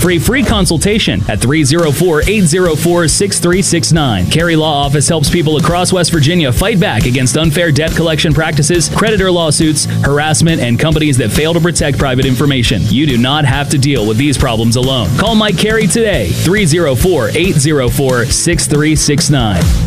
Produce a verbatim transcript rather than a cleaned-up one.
for a free consultation at three oh four, eight oh four, six three six nine. Carey Law Office helps people across West Virginia fight back against unfair debt collection practices, creditor lawsuits, harassment, and companies that fail to protect private information. You do not have to deal with these problems alone. Call Mike Carey today, three oh four, eight oh four, six three six nine.